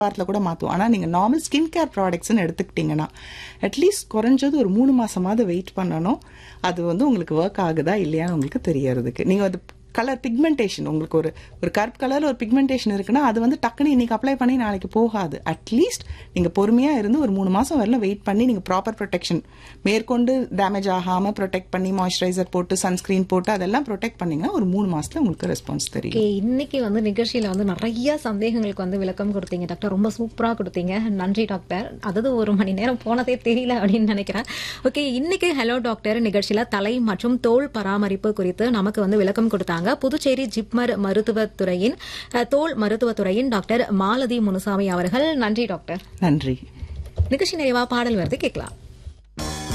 வாரத்தில் கூட மாற்றுவோம். ஆனால் நீங்கள் நார்மல் ஸ்கின் கேர் ப்ராடக்ட்ஸ்ன்னு எடுத்துக்கிட்டிங்கன்னா அட்லீஸ்ட் குறைஞ்சது ஒரு 3 மாசமாவது வெயிட் பண்ணணும். அது வந்து உங்களுக்கு ஒர்க் ஆகுதா இல்லையான்னு உங்களுக்கு தெரியறதுக்கு. நீங்கள் அது கலர் பிக்மெண்டேஷன், உங்களுக்கு ஒரு கருப்பு கலரில் ஒரு பிக்மெண்டேஷன் இருக்குன்னா அது வந்து டக்குன்னு இன்னைக்கு அப்ளை பண்ணி நாளைக்கு போகாது. அட்லீஸ்ட் நீங்கள் பொறுமையாக இருந்து ஒரு 3 மாதம் வரலாம் வெயிட் பண்ணி நீங்கள் ப்ராப்பர் ப்ரொடெக்ஷன் மேற்கொண்டு டேமேஜ் ஆகாமல் ப்ரொடெக்ட் பண்ணி மாய்ஸ்சரைசர் போட்டு சன்ஸ்கிரீன் போட்டு அதெல்லாம் ப்ரொடெக்ட் பண்ணிங்கன்னா ஒரு 3 மாதத்தில் உங்களுக்கு ரெஸ்பான்ஸ் தெரியும். இன்னைக்கு வந்து நிகழ்ச்சியில் வந்து நிறைய சந்தேகங்களுக்கு வந்து விளக்கம் கொடுத்தீங்க டாக்டர். ரொம்ப சூப்பராக கொடுத்தீங்க. நன்றி டாக்டர். அதாவது 1 மணி நேரம் போனதே தெரியல அப்படின்னு நினைக்கிறேன். ஓகே, இன்னைக்கு ஹலோ டாக்டர் நிகழ்ச்சியில் தலை மற்றும் தோல் பராமரிப்பு குறித்து நமக்கு வந்து விளக்கம் கொடுத்தாங்க புதுச்சேரி ஜிப்மர் மருத்துவத்துறையின் தோல் மருத்துவத்துறையின் டாக்டர் மாலதி முனுசாமி அவர்கள். நன்றி டாக்டர். நன்றி. நிகழ்ச்சி நிறைவா பாடல் வருது கேட்கலாம்.